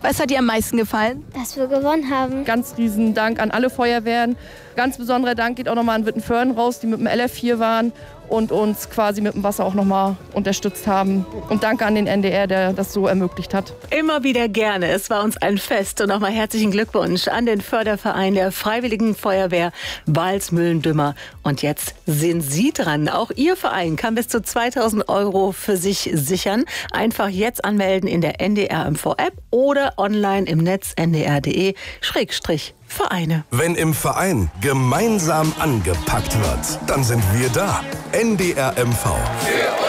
Was hat dir am meisten gefallen? Dass wir gewonnen haben. Ganz riesen Dank an alle Feuerwehren. Ganz besonderer Dank geht auch nochmal an Wittenförden raus, die mit dem LF4 waren und uns quasi mit dem Wasser auch nochmal unterstützt haben. Und danke an den NDR, der das so ermöglicht hat. Immer wieder gerne. Es war uns ein Fest. Und nochmal herzlichen Glückwunsch an den Förderverein der Freiwilligen Feuerwehr Balzmühlendümmer. Und jetzt sind Sie dran. Auch Ihr Verein kann bis zu 2.000 € für sich sichern. Einfach jetzt anmelden in der NDR-MV-App oder online im Netz ndr.de/Vereine. Wenn im Verein gemeinsam angepackt wird, dann sind wir da. NDR MV.